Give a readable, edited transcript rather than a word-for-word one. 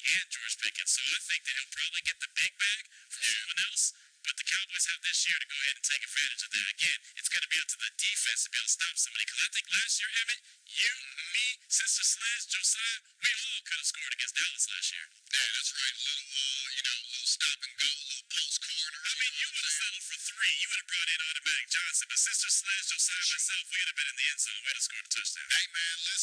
and George Pickens. So I think that he'll probably get the big bag from someone else. But the Cowboys have this year to go ahead and take advantage of that. Again, it's going to be up to the defense to be able to stop somebody. Because I think last year, Emmett, you, me, Sister Sliz, Josiah, we all could have scored against Dallas last year. Yeah, that's right. A little, little stop and go, a little post corner. I mean, you would have settled for 3. You would have brought in Automatic Johnson. But Sister Sliz, Josiah, myself, we would have been in the end zone. We'd have scored a touchdown. Hey, man, listen.